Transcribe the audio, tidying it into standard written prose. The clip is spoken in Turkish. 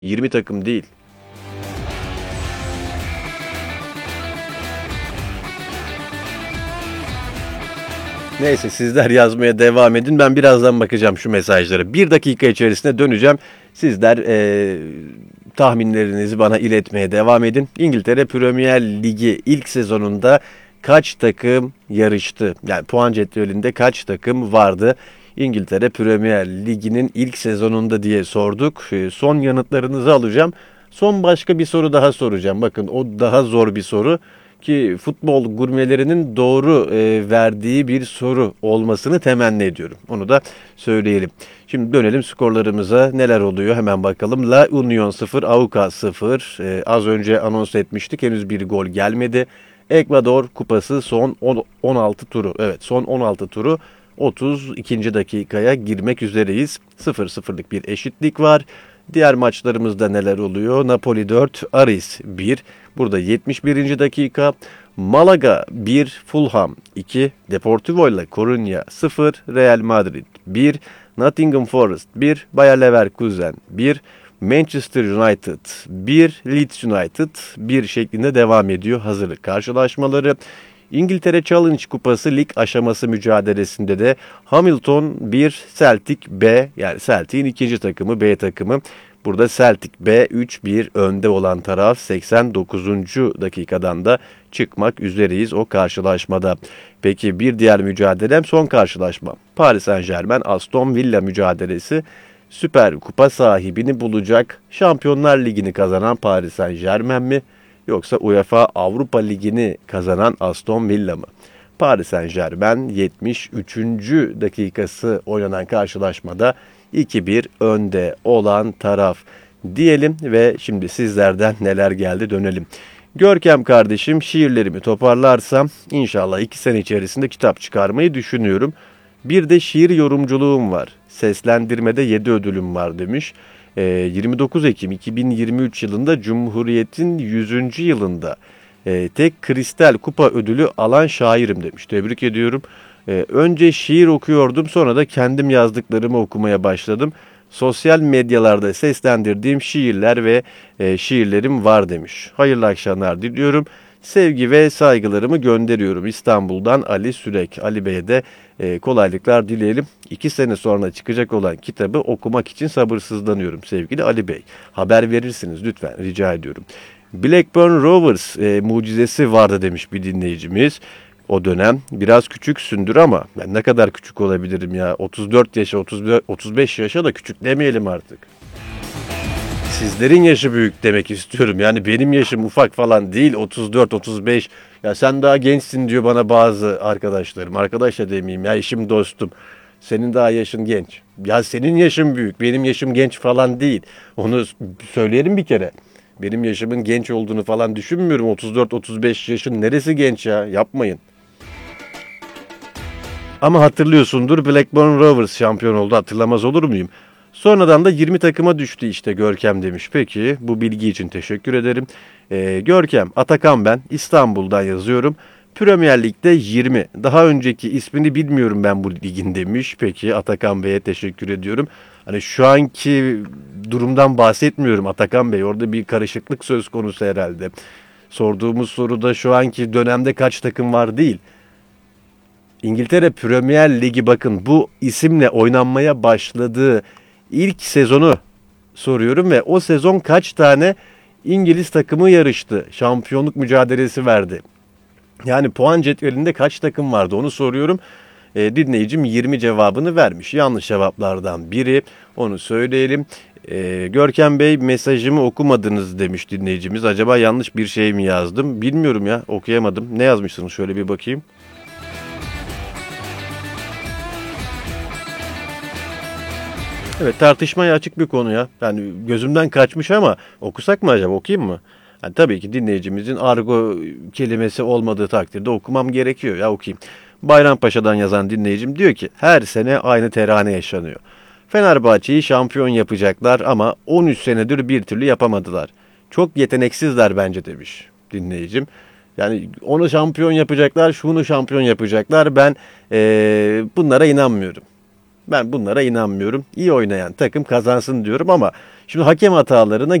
20 takım değil. Neyse sizler yazmaya devam edin. Ben birazdan bakacağım şu mesajlara. 1 dakika içerisinde döneceğim. Sizler tahminlerinizi bana iletmeye devam edin. İngiltere Premier Ligi ilk sezonunda kaç takım yarıştı? Yani puan cetvelinde kaç takım vardı? İngiltere Premier Ligi'nin ilk sezonunda diye sorduk. Son yanıtlarınızı alacağım. Son başka bir soru daha soracağım. Bakın o daha zor bir soru ki futbol gurmelerinin doğru verdiği bir soru olmasını temenni ediyorum. Onu da söyleyelim. Şimdi dönelim skorlarımıza. Neler oluyor hemen bakalım. La Union 0, AUKA 0. Az önce anons etmiştik. Henüz bir gol gelmedi. Ekvador Kupası son 16 turu. Evet, son 16 turu 32. dakikaya girmek üzereyiz. 0-0'lık bir eşitlik var. Diğer maçlarımızda neler oluyor? Napoli 4, Aris 1. Burada 71. dakika. Malaga 1, Fulham 2, Deportivo ile Coruña 0, Real Madrid 1, Nottingham Forest 1, Bayer Leverkusen 1, Manchester United 1, Leeds United 1 şeklinde devam ediyor hazırlık karşılaşmaları. İngiltere Challenge Kupası lig aşaması mücadelesinde de Hamilton 1, Celtic B, yani Celtic'in ikinci takımı B takımı. Burada Celtic B 3-1 önde olan taraf 89. dakikadan da çıkmak üzereyiz o karşılaşmada. Peki bir diğer mücadelem son karşılaşma. Paris Saint-Germain Aston Villa mücadelesi. Süper Kupa sahibini bulacak. Şampiyonlar Ligi'ni kazanan Paris Saint-Germain mi? Yoksa UEFA Avrupa Ligi'ni kazanan Aston Villa mı? Paris Saint-Germain 73. dakikası oynanan karşılaşmada 2-1 önde olan taraf diyelim ve şimdi sizlerden neler geldi dönelim. Görkem kardeşim, şiirlerimi toparlarsam inşallah 2 sene içerisinde kitap çıkarmayı düşünüyorum. Bir de şiir yorumculuğum var. Seslendirmede 7 ödülüm var demiş. 29 Ekim 2023 yılında Cumhuriyet'in 100. yılında tek kristal kupa ödülü alan şairim demiş. Tebrik ediyorum. Önce şiir okuyordum, sonra da kendim yazdıklarımı okumaya başladım. Sosyal medyalarda seslendirdiğim şiirler ve şiirlerim var demiş. Hayırlı akşamlar diliyorum. Sevgi ve saygılarımı gönderiyorum. İstanbul'dan Ali Sürek. Ali Bey'e de kolaylıklar dileyelim. 2 sene sonra çıkacak olan kitabı okumak için sabırsızlanıyorum sevgili Ali Bey. Haber verirsiniz lütfen, rica ediyorum. Blackburn Rovers mucizesi vardı demiş bir dinleyicimiz. O dönem biraz küçüksündür ama ben ne kadar küçük olabilirim ya? 34 yaşa, 35 yaşa da küçük demeyelim artık. Sizlerin yaşı büyük demek istiyorum. Yani benim yaşım ufak falan değil, 34, 35. Ya sen daha gençsin diyor bana bazı arkadaşlarım. Arkadaş da demeyeyim ya, eşim dostum. Senin daha yaşın genç. Ya senin yaşın büyük, benim yaşım genç falan değil. Onu söyleyelim bir kere. Benim yaşımın genç olduğunu falan düşünmüyorum. 34-35 yaşın neresi genç ya? Yapmayın. Ama hatırlıyorsundur, Blackburn Rovers şampiyon oldu, hatırlamaz olur muyum? Sonradan da 20 takıma düştü işte Görkem demiş. Peki bu bilgi için teşekkür ederim. Görkem, Atakan ben, İstanbul'dan yazıyorum. Premier Lig'de 20. Daha önceki ismini bilmiyorum ben bu ligin demiş. Peki Atakan Bey'e teşekkür ediyorum. Hani şu anki durumdan bahsetmiyorum Atakan Bey. Orada bir karışıklık söz konusu herhalde. Sorduğumuz soruda şu anki dönemde kaç takım var değil. İngiltere Premier Ligi, bakın bu isimle oynanmaya başladığı ilk sezonu soruyorum ve o sezon kaç tane İngiliz takımı yarıştı? Şampiyonluk mücadelesi verdi. Yani puan cetvelinde kaç takım vardı onu soruyorum. Dinleyicim 20 cevabını vermiş. Yanlış cevaplardan biri, onu söyleyelim. Görkem Bey, mesajımı okumadınız demiş dinleyicimiz. Acaba yanlış bir şey mi yazdım? Bilmiyorum ya, okuyamadım. Ne yazmışsınız şöyle bir bakayım. Evet, tartışmaya açık bir konu ya. Yani gözümden kaçmış ama okusak mı acaba, okuyayım mı? Yani tabii ki dinleyicimizin argo kelimesi olmadığı takdirde okumam gerekiyor ya, okuyayım. Bayrampaşa'dan yazan dinleyicim diyor ki her sene aynı terane yaşanıyor. Fenerbahçe'yi şampiyon yapacaklar ama 13 senedir bir türlü yapamadılar. Çok yeteneksizler bence demiş dinleyicim. Yani onu şampiyon yapacaklar, şunu şampiyon yapacaklar. Ben bunlara inanmıyorum. Ben bunlara inanmıyorum. İyi oynayan takım kazansın diyorum ama şimdi hakem hatalarına